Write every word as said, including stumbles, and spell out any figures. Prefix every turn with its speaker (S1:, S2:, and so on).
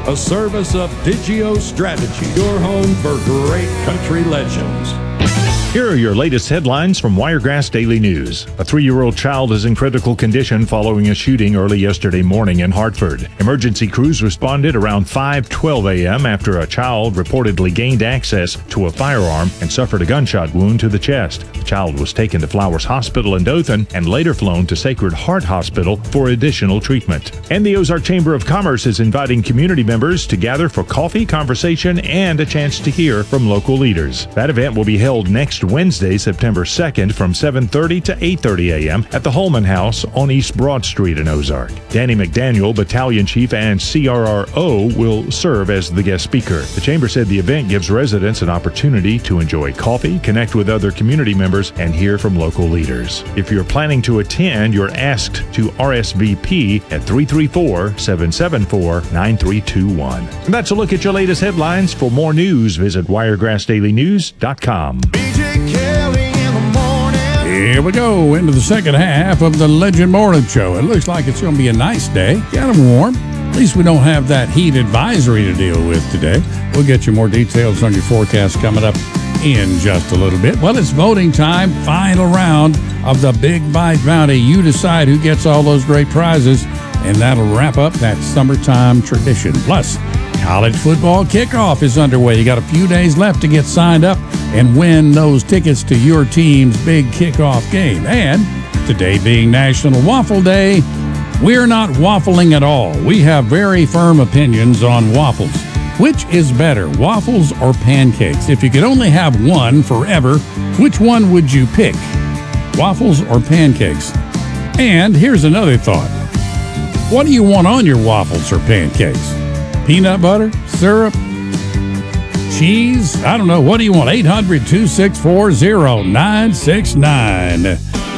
S1: a service of Digio Strategy, your home for great country legends.
S2: Here are your latest headlines from Wiregrass Daily News. A three-year-old child is in critical condition following a shooting early yesterday morning in Hartford. Emergency crews responded around five twelve a.m. after a child reportedly gained access to a firearm and suffered a gunshot wound to the chest. The child was taken to Flowers Hospital in Dothan and later flown to Sacred Heart Hospital for additional treatment. And the Ozark Chamber of Commerce is inviting community members to gather for coffee, conversation, and a chance to hear from local leaders. That event will be held next Wednesday, September second from seven thirty to eight thirty a.m. at the Holman House on East Broad Street in Ozark. Danny McDaniel, Battalion Chief and C R R O, will serve as the guest speaker. The Chamber said the event gives residents an opportunity to enjoy coffee, connect with other community members, and hear from local leaders. If you're planning to attend, you're asked to R S V P at three three four, seven seven four, nine three two one. And that's a look at your latest headlines. For more news, visit wiregrass daily news dot com.
S3: Here we go into the second half of the Legend Morning Show. It looks like it's going to be a nice day, kind of warm. At least we don't have that heat advisory to deal with today. We'll get you more details on your forecast coming up in just a little bit. Well, it's voting time, final round of the Big Bite Bounty. You decide who gets all those great prizes, and that'll wrap up that summertime tradition. Plus, college football kickoff is underway. You got a few days left to get signed up and win those tickets to your team's big kickoff game. And today being National Waffle Day, we're not waffling at all. We have very firm opinions on waffles. Which is better, waffles or pancakes? If you could only have one forever, which one would you pick? Waffles or pancakes? And here's another thought. What do you want on your waffles or pancakes? Peanut butter? Syrup? Cheese? I don't know. What do you want? eight hundred, two six four, zero nine six nine.